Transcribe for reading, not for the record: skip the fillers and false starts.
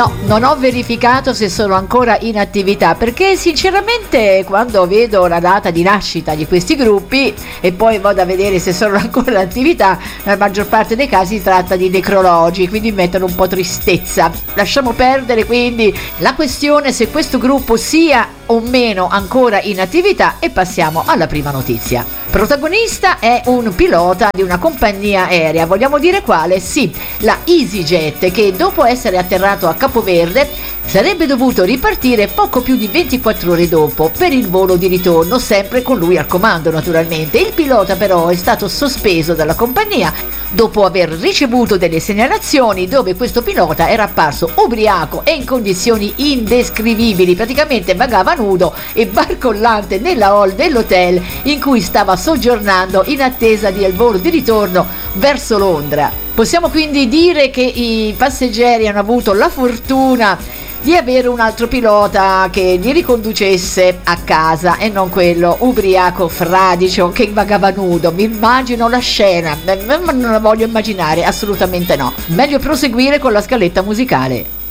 No, non ho verificato se sono ancora in attività, perché sinceramente quando vedo la data di nascita di questi gruppi e poi vado a vedere se sono ancora in attività, nella maggior parte dei casi si tratta di necrologi, quindi mettono un po' tristezza. Lasciamo perdere quindi la questione se questo gruppo sia o meno ancora in attività e passiamo alla prima notizia. Protagonista è un pilota di una compagnia aerea, vogliamo dire quale? Sì, la EasyJet, che dopo essere atterrato a Capoverde sarebbe dovuto ripartire poco più di 24 ore dopo per il volo di ritorno, sempre con lui al comando naturalmente. Il pilota però è stato sospeso dalla compagnia dopo aver ricevuto delle segnalazioni dove questo pilota era apparso ubriaco e in condizioni indescrivibili, praticamente vagava nudo e barcollante nella hall dell'hotel in cui stava soggiornando in attesa del volo di ritorno verso Londra. Possiamo quindi dire che i passeggeri hanno avuto la fortuna di avere un altro pilota che li riconducesse a casa e non quello ubriaco fradicio che vagava nudo. Mi immagino la scena, non la voglio immaginare, assolutamente no. Meglio proseguire con la scaletta musicale.